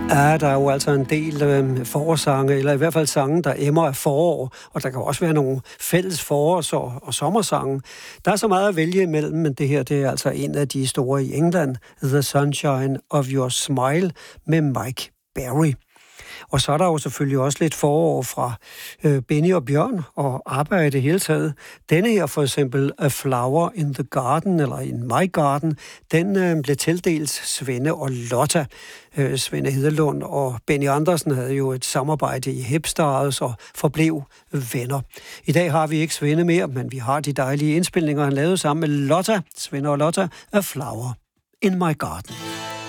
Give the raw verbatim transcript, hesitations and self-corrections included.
Ja, der er jo altså en del øh, forårssange, eller i hvert fald sange, der emmer af forår, og der kan også være nogle fælles forårs- og, og sommersange. Der er så meget at vælge imellem, men det her det er altså en af de store i England, The Sunshine of Your Smile med Mike Berry. Og så er der jo selvfølgelig også lidt forår fra øh, Benny og Bjørn og arbejde i det hele taget. Denne her for eksempel, A Flower in the Garden, eller In My Garden, den øh, blev tildelt Svende og Lotta. Øh, Svende Hedelund og Benny Andersen havde jo et samarbejde i Hipstars og forblev venner. I dag har vi ikke Svende mere, men vi har de dejlige indspilninger, han lavede sammen med Lotta. Svende og Lotta, A Flower in My Garden.